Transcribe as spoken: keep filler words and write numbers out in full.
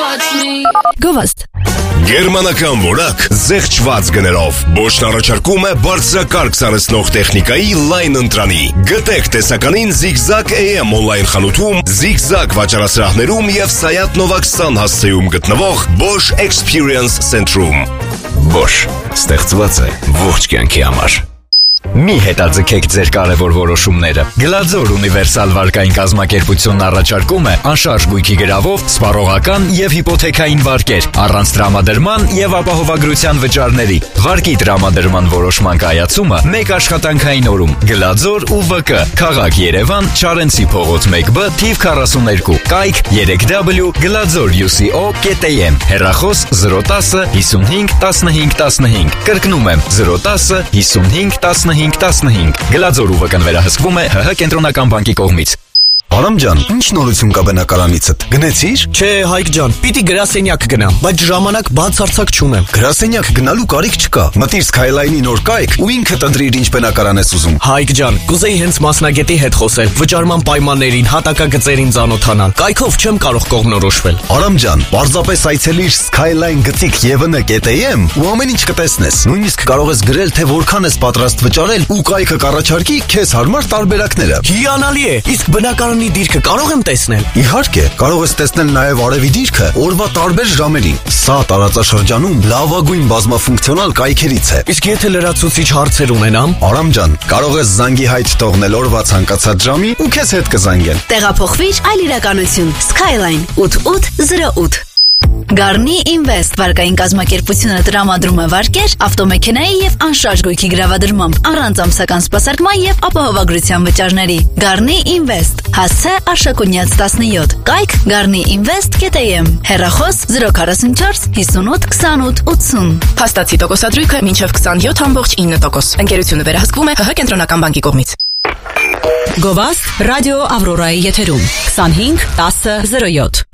Գովաստ Գերմանական որակ զեղչված գներով Bosch-ն առաջարկում է բարձրակարգ սարսնող տեխնիկայի լայն ընտրանի Գտեք տեսականին Zigzag A M on-line խանութում, Zigzag վաճառասրահներում և Sayat Nova քսան հասցեում գտնվող Bosch Experience Center-ում Bosch, ստեղծված է ողջ կյանքի համար Մի հետաձգեք ձեր կարևոր որոշումները Գլաձոր ունիվերսալ վարկային կազմակերպությունն առաջարկում է անշարժ գույքի գրավով, սպառողական և հիպոթեքային վարկեր Առանց տրամադրման և ապահովագրության վճարների Վարկի տրամադրման որոշման կայացումը մեկ աշխատանքային օրում Գլաձոր ու V K Քաղաք Երևան, Չարենցի փողոց մեկ B, թիվ քառասուններկու Կայք երեք W gladzor U C O dot A M Հեռախոս zero one zero հիսունհինգ տասնհինգ տասնհինգ Կրկնում եմ zero one zero հիսունհինգ տասնհինգ տասնհինգ Գլաձոր ուվկն վերահսկվում է ՀՀ կենտրոնական բանկի կողմից Արամ ջան, ինչ նորություն կա բնակարանիցդ, գնեցիր? Չէ, Հայկ ջան, պիտի գրասենյակ գնամ, բայց ժամանակ բացարձակ չունեմ Գրասենյակ գնալու կարիք չկա, մտիր Skyline-ի նոր կայք ու ինքդ ընտրիր ինչ բնակարան ես ուզում Հայկ ջան, կուզեի հենց մասնագետի հետ խոսել, վճարման պայմաններին, հատակագծերին ծանոթանալ Կայքով չեմ կարող կողմնորոշվել Արամ ջան, պարզապես այցելիր Skyline գծիկ Ե V N dot A M ու ամեն ինչ կտեսնես Նույնիսկ կարող ես գրել, թե որքան ես պատրաստ վճարել ու կայքը կառաջարկի քեզ հարմար տարբերակները Հիանալի է, իսկ բնակարանի դիրքը կարող եմ տեսնել Իհարկե, կարող ես տեսնել նաև արևի դիրքը օրվա տարբեր ժամերին Սա տարածաշրջանում լավագույն բազմաֆունկցիոնալ կայքերից է Իսկ եթե լրացուցիչ հարցեր ունենամ Արամ ջան, կարող ես զանգի հայտ թողնել օրվա ցանկացած ժամի ու քեզ հետ կզանգեն Տեղափոխվիր այլ իրականություն Skyline eight eight zero eight Garni Invest վարկային կազմակերպությունը տրամադրում է վարկեր ավտոմեքենայի և անշարժ գույքի գրավադրմամբ առանց ամսական սպասարկման և ապահովագրության վճարների Garni Invest հասցե Արշակունյաց տասնյոթ Կայք garni invest dot A M Հեռախոս zero four four fifty-eight twenty-eight eighty Փաստացի տոկոսադրույքը մինչև քսանյոթ տասնյոթ տոկոս Ընկերությունը վերահսկվում է ՀՀ կենտրոնական բանկի կողմից Գովաստ ռադիո Ավրորայի եթերում twenty-five ten oh seven